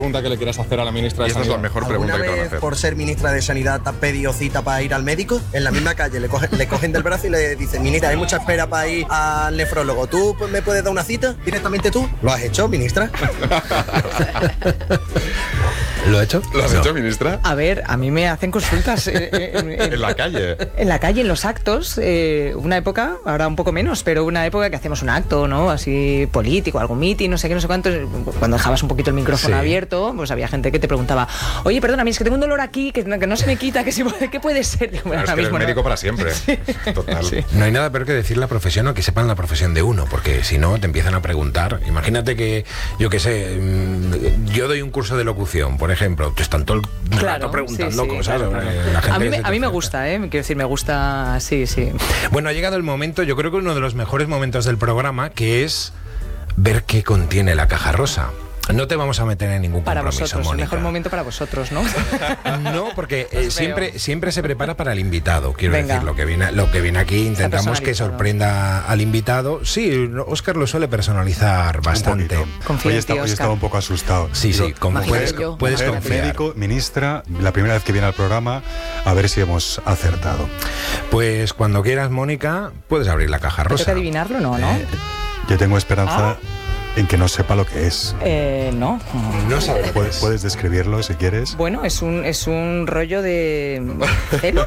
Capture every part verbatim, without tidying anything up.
Pregunta que le quieras hacer a la ministra de y esta Sanidad. es la mejor pregunta que te van a hacer. Por ser ministra de Sanidad, ¿te has pedido cita para ir al médico? En la misma calle le cogen, le cogen del brazo y le dicen, ministra, hay mucha espera para ir al nefrólogo. ¿Tú pues, me puedes dar una cita directamente tú? ¿Lo has hecho, ministra? ¿Lo ha hecho? ¿Lo has No. hecho, ministra? A ver, a mí me hacen consultas eh, en, en- En la calle. en la calle, en los actos, eh, una época, ahora un poco menos, pero una época que hacíamos un acto, ¿no? Así político, algún mitin, no sé qué, no sé cuánto. Cuando dejabas un poquito el micrófono Sí. abierto, pues había gente que te preguntaba, oye, perdona, a mí es que tengo un dolor aquí, que, no- que no se me quita, que si, ¿qué puede ser? Digo, bueno, Claro, es ahora que eres mismo no. médico para siempre. Total. Sí. No hay nada peor que decir la profesión o que sepan la profesión de uno, porque si no te empiezan a preguntar. Imagínate que, yo qué sé, mm, yo doy un curso de locución, por ejemplo, te están todo el Claro, rato preguntando sí, sí, cosas. claro, sobre claro. la gente A mí, que me, se te a mí me acerca. gusta, ¿eh? Quiero decir, me gusta, sí, sí. Bueno, ha llegado el momento, yo creo que uno de los mejores momentos del programa, que es ver qué contiene la caja rosa. No te vamos a meter en ningún Para compromiso, vosotros, el Mónica. mejor momento para vosotros, ¿no? No, porque eh, Os veo. siempre, siempre se prepara para el invitado. Quiero Venga. decir, lo que viene, lo que viene aquí intentamos que personalizado. sorprenda al invitado. Sí, Óscar lo suele personalizar bastante. Un poquito. Confía Hoy, en está- ti, hoy Óscar. estaba un poco asustado. Sí, sí, como Imagínate puedes, yo. puedes Mujer, confiar. médico, ministra, la primera vez que viene al programa, a ver si hemos acertado. Pues cuando quieras, Mónica, puedes abrir la caja ¿Te toca rosa. adivinarlo? No, ¿no? Eh, Yo tengo esperanza Ah. en que no sepa lo que es. Eh, no. No sabes. Puedes, puedes describirlo si quieres. Bueno, es un, es un rollo de celo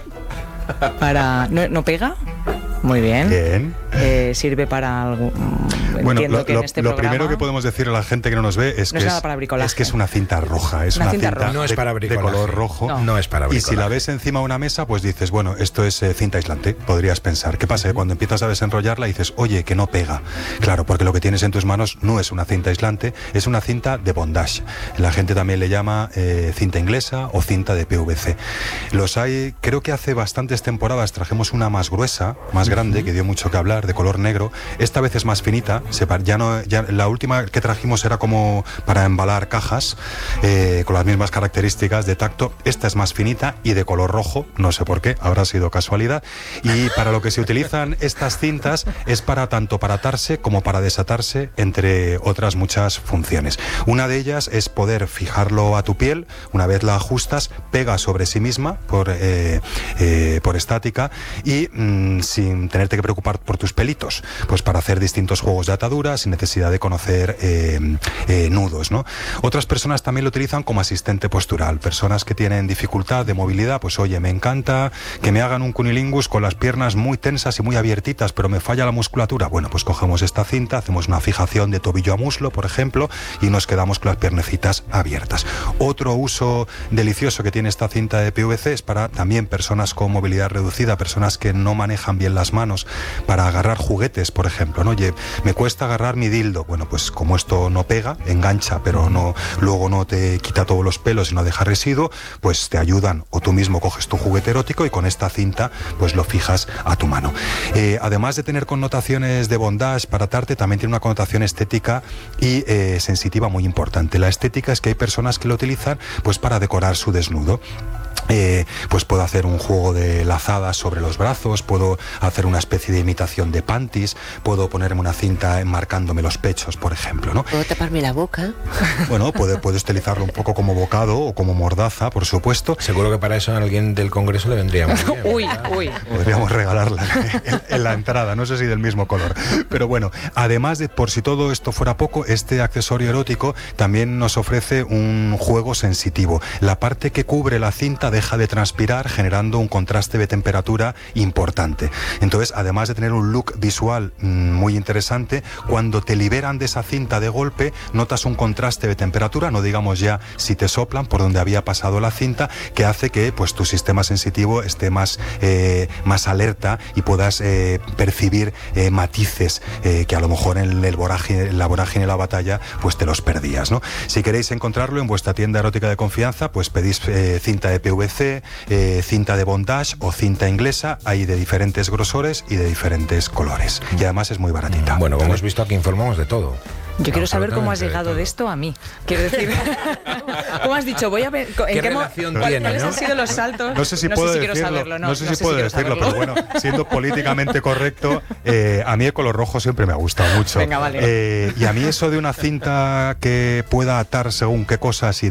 para... ¿No, no pega? Muy bien. Bien. Eh, sirve para algo. Bueno, Entiendo lo, que en lo- este lo programa primero que podemos decir a la gente que no nos ve es No que es nada para bricolaje. es que es una cinta roja, es Una una, cinta cinta, roja. No es de, para de bricolaje. color rojo. No. No es para Y si bricolaje. la ves encima de una mesa, pues dices, bueno, esto es eh, cinta aislante, podrías pensar. ¿Qué pasa? Que cuando empiezas a desenrollarla dices, oye, que no pega. Claro, porque lo que tienes en tus manos no es una cinta aislante, es una cinta de bondage. La gente también le llama eh, cinta inglesa o cinta de P V C. Los hay, creo que hace bastantes temporadas trajimos una más gruesa, más grande, que dio mucho que hablar, de color negro. Esta vez es más finita, se par- ya no, ya, la última que trajimos era como para embalar cajas, eh, con las mismas características de tacto. Esta es más finita y de color rojo, no sé por qué, habrá sido casualidad. Y para lo que se utilizan estas cintas es para tanto para atarse como para desatarse, entre otras muchas funciones. Una de ellas es poder fijarlo a tu piel, una vez la ajustas, pega sobre sí misma por, eh, eh, por estática y mm, sin tenerte que preocupar por tus pelitos, pues para hacer distintos juegos de atadura sin necesidad de conocer eh, eh, nudos, ¿no? Otras personas también lo utilizan como asistente postural, personas que tienen dificultad de movilidad, pues oye, me encanta que me hagan un cunilingus con las piernas muy tensas y muy abiertitas, pero me falla la musculatura. Bueno, pues cogemos esta cinta, hacemos una fijación de tobillo a muslo, por ejemplo, y nos quedamos con las piernecitas abiertas. Otro uso delicioso que tiene esta cinta de P V C es para también personas con movilidad reducida, personas que no manejan bien las manos, para agarrar juguetes, por ejemplo, ¿no? Oye, me cuesta agarrar mi dildo. Bueno, pues como esto no pega, engancha, pero no, luego no te quita todos los pelos y no deja residuo, pues te ayudan, o tú mismo coges tu juguete erótico y con esta cinta pues lo fijas a tu mano. Eh, además de tener connotaciones de bondage para atarte, también tiene una connotación estética y eh, sensitiva muy importante. La estética es que hay personas que lo utilizan pues para decorar su desnudo. Eh, pues puedo hacer un juego de lazadas sobre los brazos, puedo hacer una especie de imitación de panties, puedo ponerme una cinta enmarcándome los pechos, por ejemplo, ¿no? ¿Puedo taparme la boca? Bueno, puede, puedes utilizarlo un poco como bocado o como mordaza, por supuesto. Seguro que para eso a alguien del Congreso le vendría muy bien. Uy, uy. Podríamos regalarla en, en la entrada, no sé si del mismo color. Pero bueno, además de, por si todo esto fuera poco, este accesorio erótico también nos ofrece un juego sensitivo. La parte que cubre la cinta deja de transpirar, generando un contraste de temperatura importante. Entonces, además de tener un look visual mmm, muy interesante, cuando te liberan de esa cinta de golpe, notas un contraste de temperatura, no digamos ya si te soplan por donde había pasado la cinta, que hace que pues tu sistema sensitivo esté más, eh, más alerta y puedas eh, percibir eh, matices eh, que a lo mejor en el vorágine, en la vorágine de la batalla pues te los perdías, ¿no? Si queréis encontrarlo en vuestra tienda erótica de confianza, pues pedís eh, cinta de P V C, eh, cinta de bondage o cinta inglesa, hay de diferentes grosores y de diferentes colores. Y además es muy baratita. Bueno, como has visto, aquí informamos de todo. Yo quiero saber cómo has Absolutamente llegado todo. de esto a mí. Quiero decir, ¿cómo has dicho? Voy a ver en ¿Qué qué mo- relación cuál- tiene, ¿Cuáles no? han sido los saltos? No sé si puedo si quiero decirlo, saberlo, no, no sé no si puedo quiero decirlo, saberlo. pero bueno, siendo políticamente correcto, eh, a mí el color rojo siempre me ha gustado mucho. Venga, vale. Eh, y a mí eso de una cinta que pueda atar según qué cosas y